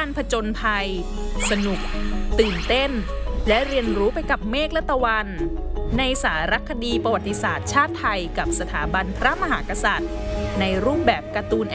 ผจญภัยสนุกตื่นเต้นและเรียนรู้ไปกับเมฆและตะวันในสารคดีประวัติศาสตร์ชาติไทยกับสถาบันพระมหากษัตริย์ในรูปแบบการ์ตูน